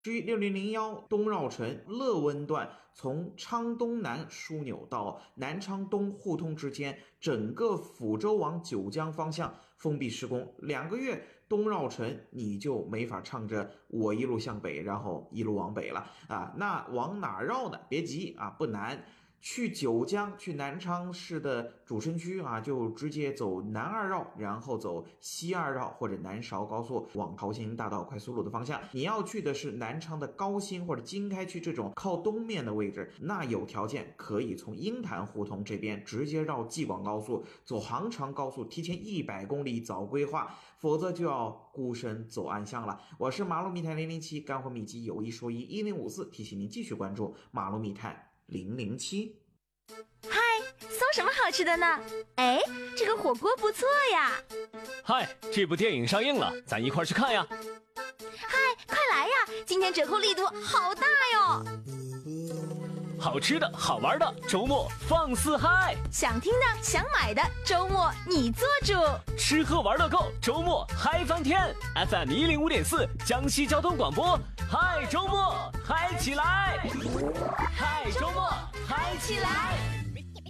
G6001东绕城乐温段从昌东南枢纽到南昌东互通之间，整个抚州往九江方向封闭施工，2个月东绕城你就没法唱着我一路向北，然后一路往北了啊。那往哪绕呢？别急啊，不难。去九江，去南昌市的主城区啊，就直接走南2绕，然后走西2绕或者南韶高速往桃兴大道快速路的方向。你要去的是南昌的高新或者经开区这种靠东面的位置，那有条件可以从鹰潭胡同这边直接绕济广高速，走杭长高速，提前100公里早规划，否则就要孤身走暗巷了。我是马路密探007，干货秘籍有一说一1054，提醒您继续关注马路密探007。 嗨，搜什么好吃的呢？哎，这个火锅不错呀。 嗨，这部电影上映了，咱一块去看呀。 嗨，快来呀，今天折扣力度好大哟。 好吃的好玩的，周末放肆嗨。 想听的想买的，周末你做主。 吃喝玩乐够，周末嗨翻天。 FM 105.4江西交通广播，嗨周末嗨起来，嗨周末嗨起来。